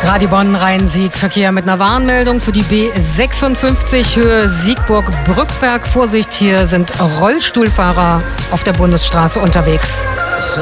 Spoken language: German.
Radio Bonn Rhein-Sieg. Verkehr mit einer Warnmeldung für die B56 Höhe Siegburg-Brückberg. Vorsicht, hier sind Rollstuhlfahrer auf der Bundesstraße unterwegs.